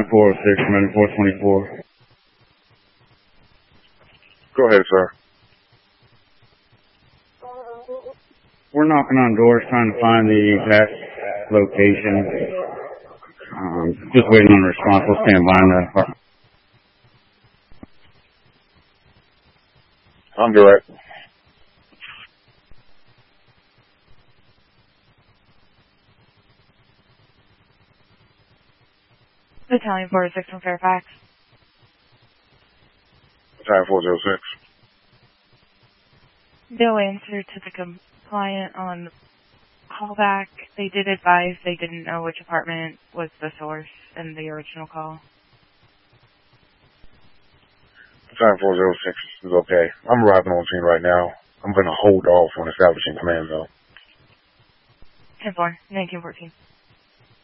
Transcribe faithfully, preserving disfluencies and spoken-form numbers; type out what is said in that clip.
Battalion four oh six, Medic four twenty-four. Go ahead, sir. We're knocking on doors trying to find the exact location. Um, just waiting on a response. We'll stand by in the apartment. I'm direct. Battalion four oh six from Fairfax. Battalion four oh six. No answer to the compliant on callback. They did advise they didn't know which apartment was the source in the original call. Battalion four oh six is okay. I'm arriving on scene right now. I'm going to hold off on establishing command, though. ten four, nineteen fourteen.